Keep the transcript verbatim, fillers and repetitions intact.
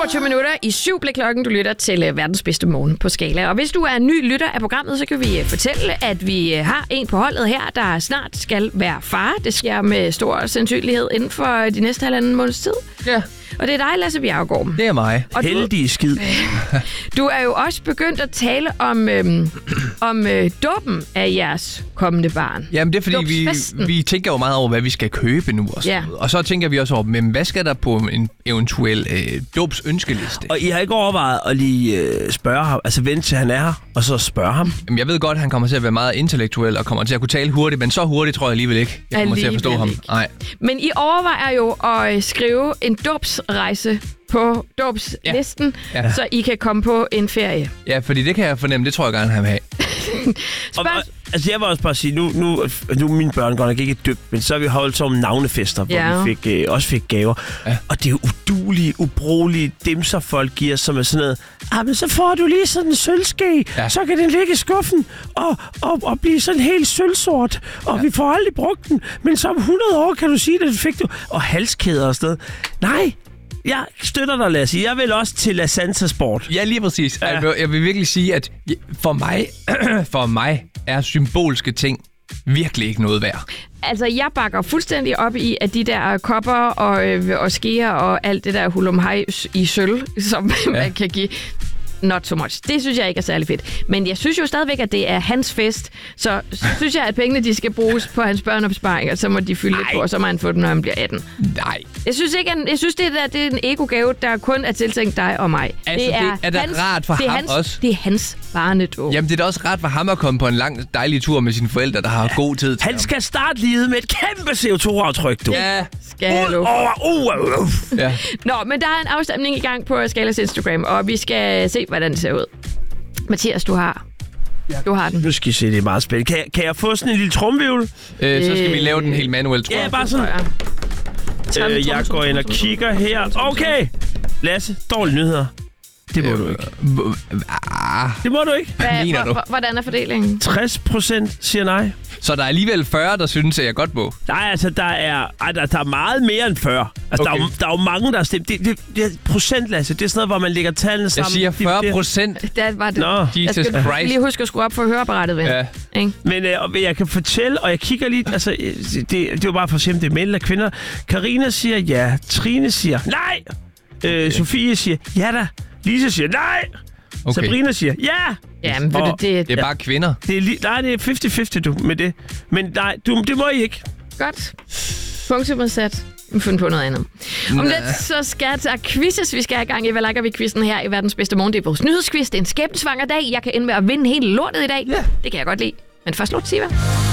toogtyve minutter i syv blev klokken. Du lytter til uh, verdens bedste morgen på Skala. Og hvis du er en ny lytter af programmet, så kan vi uh, fortælle, at vi uh, har en på holdet her, der snart skal være far. Det sker med stor sandsynlighed inden for de næste halvanden måneds tid. Ja. Og det er dig, Lasse Bjerregaard. Det er mig. Og Heldig skid. Du er jo også begyndt at tale om, øhm, om øh, dåben af jeres kommende barn. Jamen, det er fordi, vi, vi tænker jo meget over, hvad vi skal købe nu. Og så, ja. og så tænker vi også over, men hvad skal der på en eventuel øh, dåbs ønskeliste? Og I har ikke overvejet at lige øh, spørge ham, altså vente til han er her, og så spørge ham? Jamen, jeg ved godt, at han kommer til at være meget intellektuel og kommer til at kunne tale hurtigt, men så hurtigt tror jeg alligevel ikke, jeg kommer alligevel til at forstå ham. Nej. Men I overvejer jo at skrive en dåbsrejse på dåbslisten, ja. Ja. Så I kan komme på en ferie. Ja, fordi det kan jeg fornemme, det tror jeg gerne, han vil have. og, og, altså jeg vil også bare sige, nu, nu, nu mine børn godt nok ikke døbt, men så har vi holdt sådan navnefester, hvor ja. vi fik, øh, også fik gaver. Ja. Og det er jo udulige, ubrugelige dimser, folk giver, som er sådan noget, ah, men så får du lige sådan en sølvske, ja. Så kan den ligge i skuffen og, og, og blive sådan helt sølvsort, og ja. Vi får aldrig brugt den, men så om hundrede år kan du sige, at det fik du. Og halskæder og sådan noget. Nej! Jeg støtter dig, Lasse. Jeg vil også til La Santa Sport. Ja, lige præcis. Ja. Jeg, vil, jeg vil virkelig sige, at for mig, for mig er symbolske ting virkelig ikke noget værd. Altså, jeg bakker fuldstændig op i, at de der kopper og, øh, og skeer og alt det der hulumhej i sølv, som ja. Man kan give... Not so much. Det synes jeg ikke er særlig fedt. Men jeg synes jo stadigvæk, at det er hans fest. Så synes jeg, at pengene de skal bruges på hans børneopsparing, og så må de fylde lidt på, og så må han få dem, når han bliver atten. Nej. Jeg synes ikke, jeg synes det, der, det er en ego-gave, der kun er tiltænkt dig og mig. Altså, det er, det er da hans, rart for det er ham hans, også. Det er hans barnedåb. Jamen, det er da også rart for ham at komme på en lang, dejlig tur med sine forældre, der har ja. god tid til Han ham. skal starte livet med et kæmpe C O to aftryk, du. Ja. Skal uh, uh, uh. Ja. Nå, men der er en afstemning i gang på Skalas Instagram, og vi skal se, hvordan det ser ud. Mathias, du har. Du har den. Nu skal I se, det er meget spændende. Kan jeg, kan jeg få sådan en lille trumvivl? Øh, så skal vi lave den helt manuelt, tror jeg. Ja, bare sådan. Øh, jeg går ind og kigger her. Okay. Lasse, dårlige nyheder. Det må øh, du ikke. Ah, det må du ikke. Hvad, du? Hvordan er fordelingen? tres procent siger nej. Så der er alligevel fyrre, der synes, at jeg godt må? Nej, altså, der er, ej, der, der er meget mere end fyrre. Altså, okay. der, er, der er jo mange, der har stemt. Det, det, det er procent, Lasse. Det er sådan noget, hvor man lægger tallene sammen. Jeg siger fyrre procent. Det var det. Nå. Jesus jeg skal Christ. lige huske at skrue op for høreapparatet, ven. Ja. Men øh, jeg kan fortælle, og jeg kigger lige, altså, det, det er jo bare for at se, om det er mænd eller kvinder. Karina siger ja. Trine siger nej. Okay. Øh, Sofie siger ja da. Lisa siger nej. Okay. Sabrina siger ja. Jamen, ved du, det, det er bare kvinder. Det er li- nej, det er halvtreds halvtreds du med det. Men nej, du, det må I ikke. Godt. Punktum er sat. Vi finder på noget andet. Om lidt så skal der quizzes. Vi skal have gang i, hvad lægger vi quizzen her i verdens bedste morgen. Det er vores nyhedsquiz. Det er en skæbnesvanger dag. Jeg kan ende med at vinde hele lortet i dag. Yeah. Det kan jeg godt lide. Men først lort, Siva.